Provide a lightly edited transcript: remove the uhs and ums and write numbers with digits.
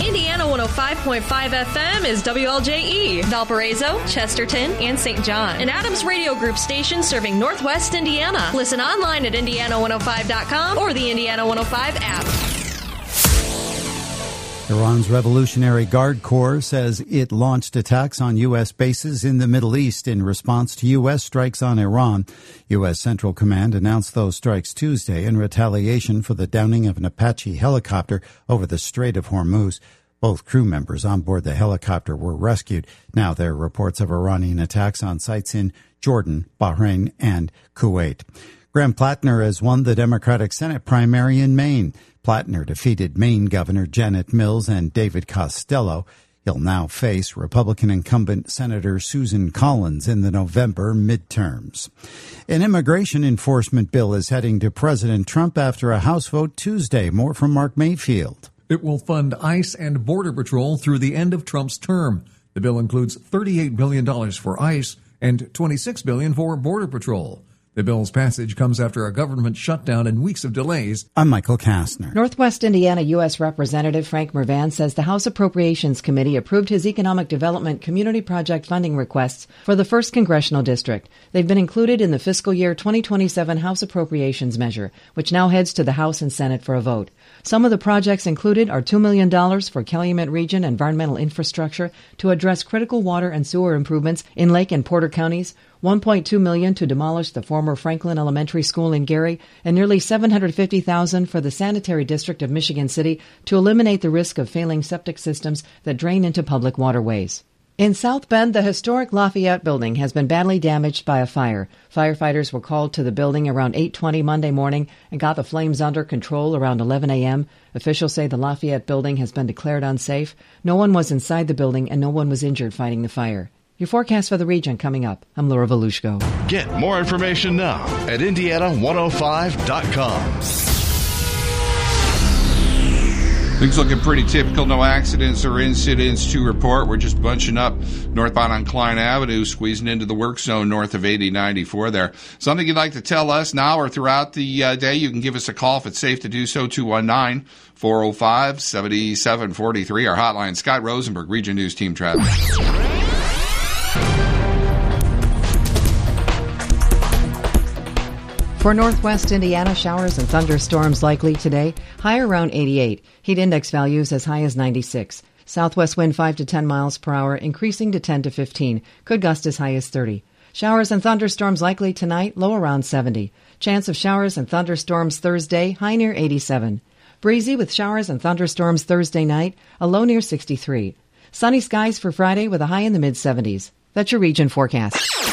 Indiana 105.5 FM is WLJE, Valparaiso, Chesterton, and St. John. An Adams Radio Group station serving Northwest Indiana. Listen online at Indiana105.com or the Indiana 105 app. Iran's Revolutionary Guard Corps says it launched attacks on U.S. bases in the Middle East in response to U.S. strikes on Iran. U.S. Central Command announced those strikes Tuesday in retaliation for the downing of an Apache helicopter over the Strait of Hormuz. Both crew members on board the helicopter were rescued. Now there are reports of Iranian attacks on sites in Jordan, Bahrain, and Kuwait. Graham Plattner has won the Democratic Senate primary in Maine. Plattner defeated Maine Governor Janet Mills and David Costello. He'll now face Republican incumbent Senator Susan Collins in the November midterms. An immigration enforcement bill is heading to President Trump after a House vote Tuesday. More from Mark Mayfield. It will fund ICE and Border Patrol through the end of Trump's term. The bill includes $38 billion for ICE and $26 billion for Border Patrol. The bill's passage comes after a government shutdown and weeks of delays. I'm Michael Kastner. Northwest Indiana U.S. Representative Frank Mervan says the House Appropriations Committee approved his Economic Development Community Project funding requests for the 1st Congressional District. They've been included in the fiscal year 2027 House Appropriations measure, which now heads to the House and Senate for a vote. Some of the projects included are $2 million for Calumet Region environmental infrastructure to address critical water and sewer improvements in Lake and Porter counties, $1.2 million to demolish the former Franklin Elementary School in Gary, and nearly $750,000 for the Sanitary District of Michigan City to eliminate the risk of failing septic systems that drain into public waterways. In South Bend, the historic Lafayette Building has been badly damaged by a fire. Firefighters were called to the building around 8:20 Monday morning and got the flames under control around 11 a.m. Officials say the Lafayette Building has been declared unsafe. No one was inside the building and no one was injured fighting the fire. Your forecast for the region coming up. I'm Laura Volushko. Get more information now at Indiana105.com. Things looking pretty typical. No accidents or incidents to report. We're just bunching up northbound on Klein Avenue, squeezing into the work zone north of 8094 there. Something you'd like to tell us now or throughout the day, you can give us a call if it's safe to do so, 219-405-7743. Our hotline, Scott Rosenberg, Region News Team Traffic. For Northwest Indiana, showers and thunderstorms likely today. High around 88. Heat index values as high as 96. Southwest wind 5 to 10 miles per hour, increasing to 10 to 15. Could gust as high as 30. Showers and thunderstorms likely tonight, low around 70. Chance of showers and thunderstorms Thursday, high near 87. Breezy with showers and thunderstorms Thursday night, a low near 63. Sunny skies for Friday with a high in the mid-70s. That's your region forecast.